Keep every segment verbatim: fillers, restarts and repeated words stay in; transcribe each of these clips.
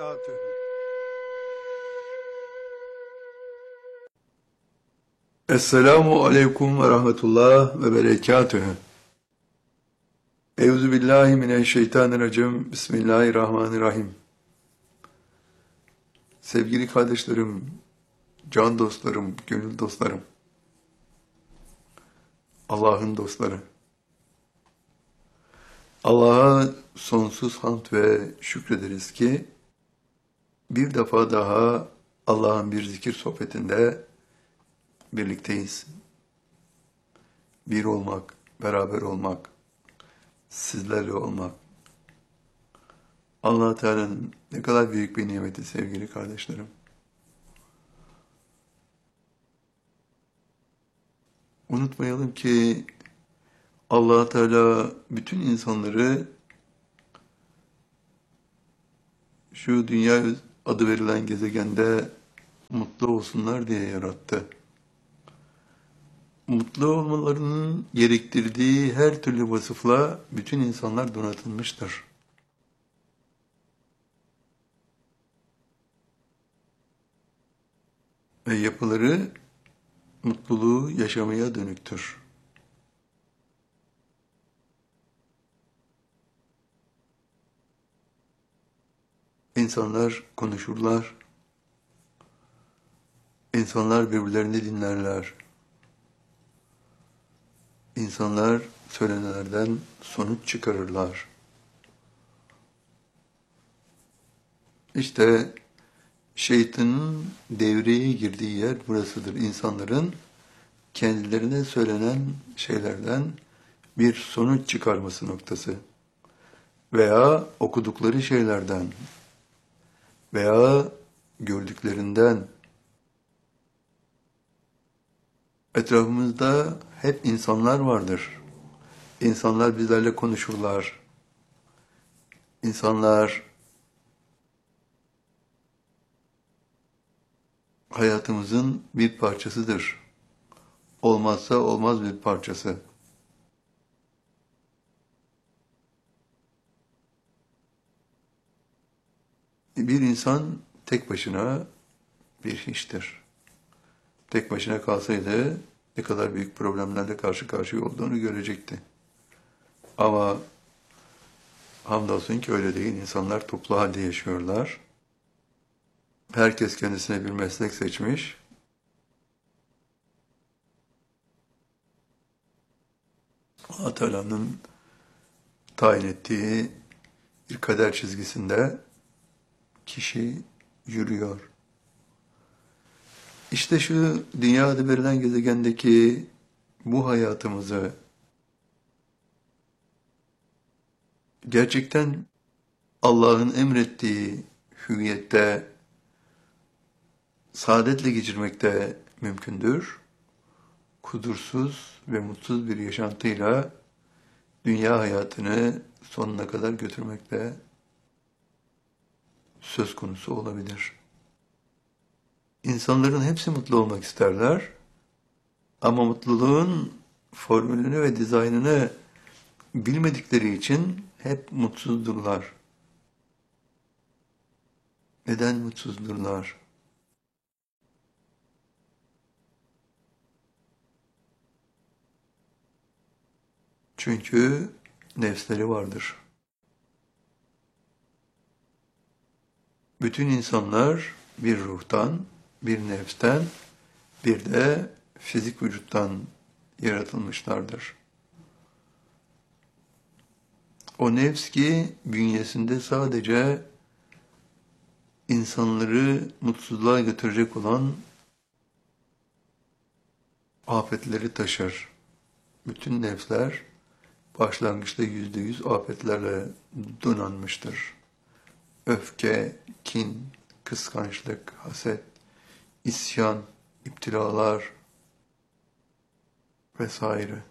وبركاته. Esselamu aleyküm ve rahmetullah ve berekatühü. Euzu billahi mineşşeytanirracim. Bismillahirrahmanirrahim. Sevgili kardeşlerim, can dostlarım, gönül dostlarım, Allah'ın dostları. Allah'a sonsuz hamd ve şükrederiz ki bir defa daha Allah'ın bir zikir sohbetinde birlikteyiz. Bir olmak, beraber olmak, sizlerle olmak. Allah Teala'nın ne kadar büyük bir nimeti sevgili kardeşlerim. Unutmayalım ki Allah Teala bütün insanları şu dünya adı verilen gezegende mutlu olsunlar diye yarattı. Mutlu olmalarının gerektirdiği her türlü vasıfla bütün insanlar donatılmıştır. Ve yapıları mutluluğu yaşamaya dönüktür. İnsanlar konuşurlar, insanlar birbirlerini dinlerler. İnsanlar söylenenlerden sonuç çıkarırlar. İşte şeytanın devreye girdiği yer burasıdır. İnsanların kendilerine söylenen şeylerden bir sonuç çıkarması noktası veya okudukları şeylerden veya gördüklerinden. Etrafımızda hep insanlar vardır. İnsanlar bizlerle konuşurlar. İnsanlar hayatımızın bir parçasıdır. Olmazsa olmaz bir parçası. Bir insan tek başına bir hiçtir. Tek başına kalsaydı ne kadar büyük problemlerle karşı karşıya olduğunu görecekti. Ama hamdolsun ki öyle değil. İnsanlar toplu halde yaşıyorlar. Herkes kendisine bir meslek seçmiş. Allah Teala'nın tayin ettiği bir kader çizgisinde kişi yürüyor. İşte şu dünya adı verilen gezegendeki bu hayatımızı gerçekten Allah'ın emrettiği hüviyette, saadetle geçirmekte mümkündür. Kusursuz ve mutsuz bir yaşantıyla dünya hayatını sonuna kadar götürmekte söz konusu olabilir. İnsanların hepsi mutlu olmak isterler ama mutluluğun formülünü ve dizaynını bilmedikleri için hep mutsuzdurlar. Neden mutsuzdurlar? Çünkü nefsleri vardır. Bütün insanlar bir ruhtan, bir nefsten, bir de fizik vücuttan yaratılmışlardır. O nefs ki bünyesinde sadece insanları mutsuzluğa götürecek olan afetleri taşır. Bütün nefsler başlangıçta yüzde yüz afetlerle donanmıştır. Öfke, kin, kıskançlık, haset, isyan, iptilalar vesaire.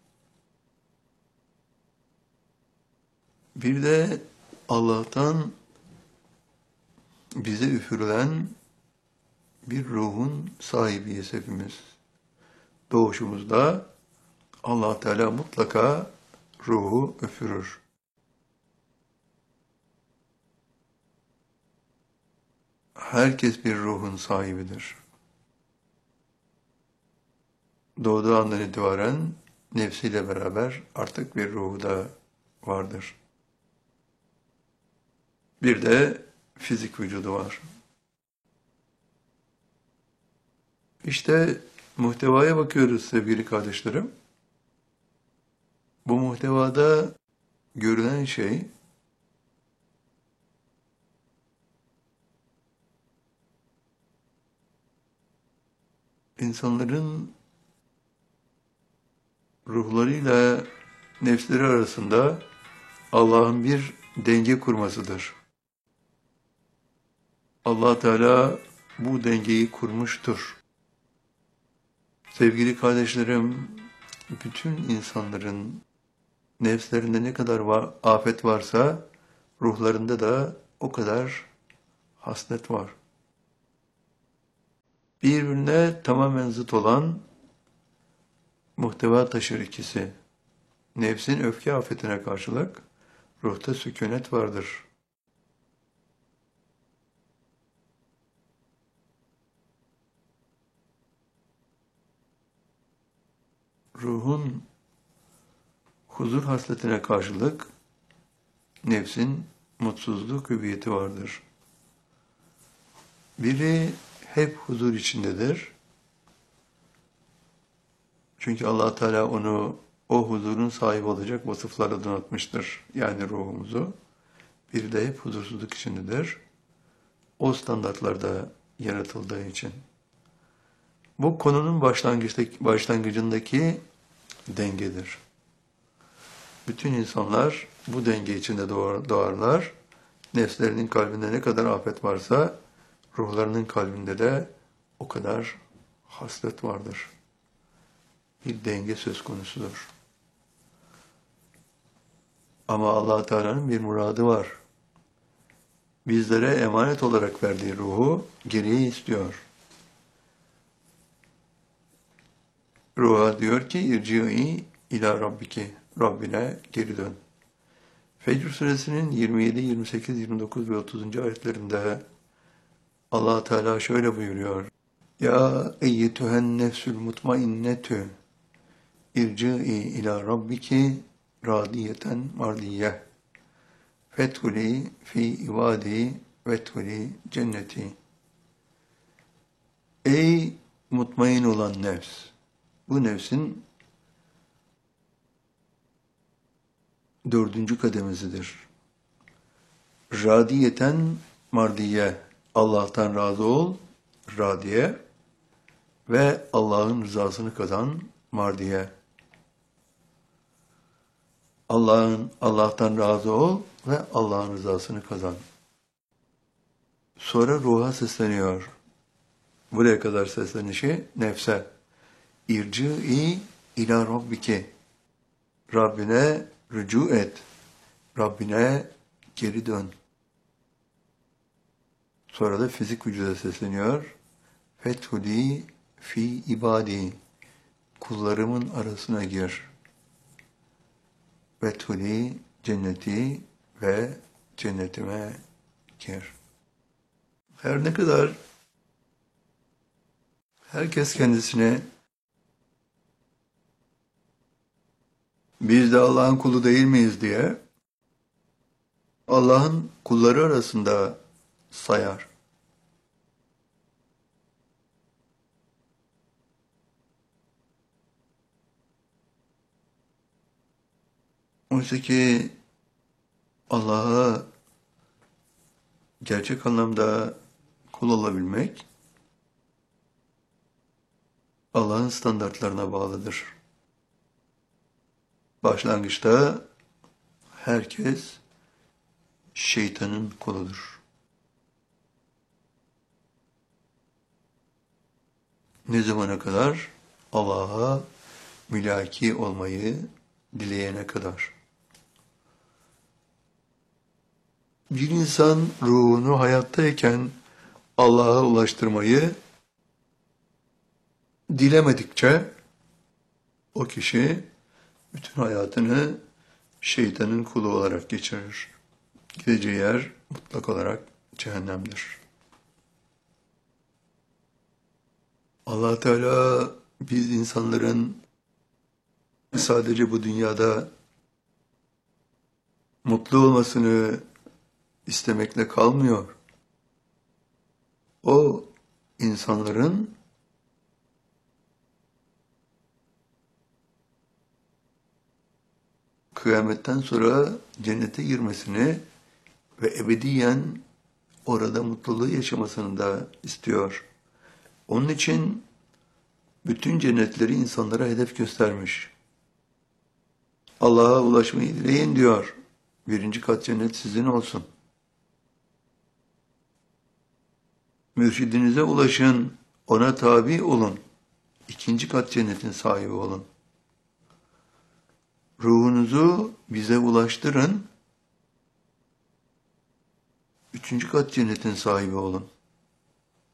Bir de Allah'tan bize üfürülen bir ruhun sahibiyiz hepimiz. Doğuşumuzda Allah Teala mutlaka ruhu üfürür. Herkes bir ruhun sahibidir. Doğduğu andan itibaren nefsiyle beraber artık bir ruhu da vardır. Bir de fizik vücudu var. İşte muhtevaya bakıyoruz sevgili kardeşlerim. Bu muhtevada görülen şey insanların ruhlarıyla nefsleri arasında Allah'ın bir denge kurmasıdır. Allah Teala bu dengeyi kurmuştur. Sevgili kardeşlerim, bütün insanların nefslerinde ne kadar var, afet varsa ruhlarında da o kadar haslet var. Birbirine tamamen zıt olan muhteva taşır ikisi. Nefsin öfke afetine karşılık ruhta sükunet vardır. Ruhun huzur hasletine karşılık nefsin mutsuzluk hüviyeti vardır. Biri hep huzur içindedir. Çünkü Allah Teala onu o huzurun sahibi olacak vasıflarla donatmıştır. Yani ruhumuzu. Biri de hep huzursuzluk içindedir. O standartlarda yaratıldığı için. Bu konunun başlangıçtaki, başlangıcındaki dengedir. Bütün insanlar bu denge içinde doğarlar. Nefslerinin kalbinde ne kadar afet varsa ruhlarının kalbinde de o kadar hasret vardır. Bir denge söz konusudur. Ama Allah Teala'nın bir muradı var. Bizlere emanet olarak verdiği ruhu geriye istiyor. Ruha diyor ki irci'i ila rabbiki, Rabbine geri dön. Fecr suresinin yirmi yedi, yirmi sekiz, yirmi dokuz ve otuzuncu ayetlerinde Allah Teala şöyle buyuruyor. Ya eyyetühen nefsül mutmainnetü irci'i ila rabbiki radiyeten mardiyye fethuli fi ibadi vethuli cenneti. Ey mutmain olan nefs! Bu nefsin dördüncü kademesidir. Radiyeten mardiye, Allah'tan razı ol, radiye ve Allah'ın rızasını kazan, mardiye. Allah'ın Allah'tan razı ol ve Allah'ın rızasını kazan. Sonra ruha sesleniyor. Buraya kadar seslenişi nefse. İrci'i ila rabbiki. Rabbine rücu et. Rabbine geri dön. Sonra da fizik vücuda sesleniyor. Fethuli fi ibadi. Kullarımın arasına gir. Fethuli cenneti ve cennetime gir. Her ne kadar herkes kendisine biz de Allah'ın kulu değil miyiz diye Allah'ın kulları arasında sayar. Oysa ki Allah'a gerçek anlamda kul olabilmek Allah'ın standartlarına bağlıdır. Başlangıçta herkes şeytanın kuludur. Ne zamana kadar? Allah'a mülaki olmayı dileyene kadar. Bir insan ruhunu hayattayken Allah'a ulaştırmayı dilemedikçe o kişi bütün hayatını şeytanın kulu olarak geçirir. Gideceği yer mutlak olarak cehennemdir. Allah Teala biz insanların sadece bu dünyada mutlu olmasını istemekle kalmıyor. O insanların kıyametten sonra cennete girmesini ve ebediyen orada mutluluğu yaşamasını da istiyor. Onun için bütün cennetleri insanlara hedef göstermiş. Allah'a ulaşmayı dileyin diyor. Birinci kat cennet sizin olsun. Mürşidinize ulaşın, ona tabi olun. İkinci kat cennetin sahibi olun. Ruhunuzu bize ulaştırın. Üçüncü kat cennetin sahibi olun.